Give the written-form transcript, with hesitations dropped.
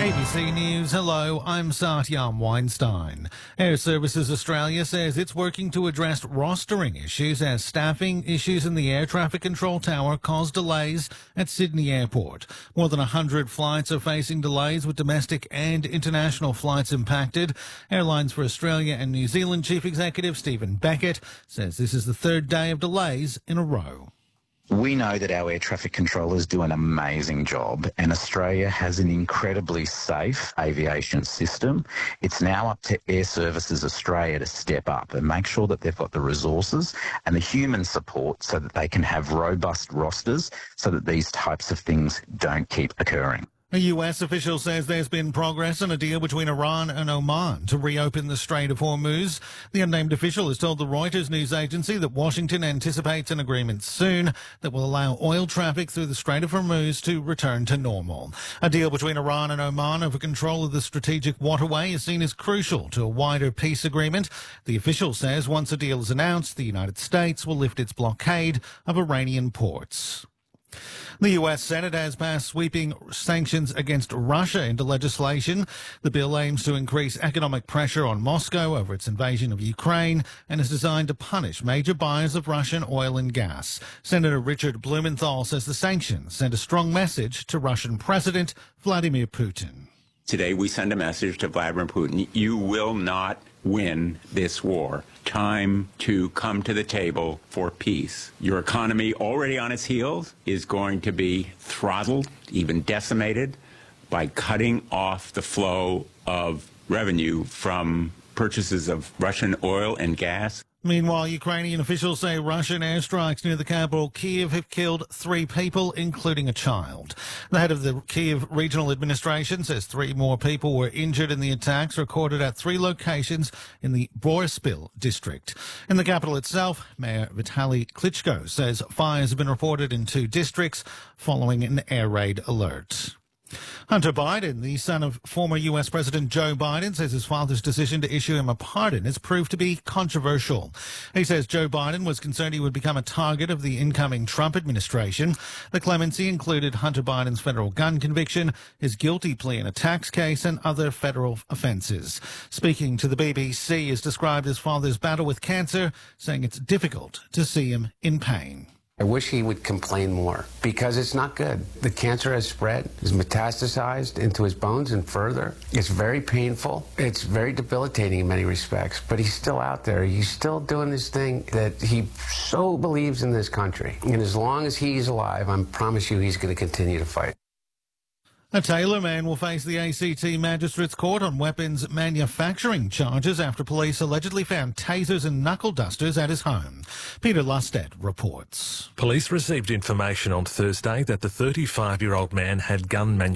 ABC News, hello, I'm Satyam Weinstein. Air Services Australia says it's working to address rostering issues as staffing issues in the air traffic control tower cause delays at Sydney Airport. More than 100 flights are facing delays with domestic and international flights impacted. Airlines for Australia and New Zealand Chief Executive Stephen Beckett says this is the third day of delays in a row. We know that our air traffic controllers do an amazing job, and Australia has an incredibly safe aviation system. It's now up to Air Services Australia to step up and make sure that they've got the resources and the human support so that they can have robust rosters so that these types of things don't keep occurring. A US official says there's been progress on a deal between Iran and Oman to reopen the Strait of Hormuz. The unnamed official has told the Reuters news agency that Washington anticipates an agreement soon that will allow oil traffic through the Strait of Hormuz to return to normal. A deal between Iran and Oman over control of the strategic waterway is seen as crucial to a wider peace agreement. The official says once a deal is announced, the United States will lift its blockade of Iranian ports. The U.S. Senate has passed sweeping sanctions against Russia into legislation. The bill aims to increase economic pressure on Moscow over its invasion of Ukraine and is designed to punish major buyers of Russian oil and gas. Senator Richard Blumenthal says the sanctions send a strong message to Russian President Vladimir Putin. Today we send a message to Vladimir Putin. You will not win this war. Time to come to the table for peace. Your economy, already on its heels, is going to be throttled, even decimated, by cutting off the flow of revenue from purchases of Russian oil and gas. Meanwhile, Ukrainian officials say Russian airstrikes near the capital, Kyiv, have killed 3 people, including a child. The head of the Kyiv Regional Administration says 3 more people were injured in the attacks recorded at 3 locations in the Boryspil district. In the capital itself, Mayor Vitaly Klitschko says fires have been reported in 2 districts following an air raid alert. Hunter Biden, the son of former U.S. President Joe Biden, says his father's decision to issue him a pardon has proved to be controversial. He says Joe Biden was concerned he would become a target of the incoming Trump administration. The clemency included Hunter Biden's federal gun conviction, his guilty plea in a tax case, and other federal offenses. Speaking to the BBC, has described his father's battle with cancer, saying it's difficult to see him in pain. I wish he would complain more because it's not good. The cancer has spread, has metastasized into his bones and further. It's very painful. It's very debilitating in many respects, but he's still out there. He's still doing this thing that he so believes in this country. And as long as he's alive, I promise you he's going to continue to fight. A Taylor man will face the ACT Magistrates Court on weapons manufacturing charges after police allegedly found tasers and knuckle dusters at his home. Peter Lusted reports. Police received information on Thursday that the 35-year-old man had gun manufacturing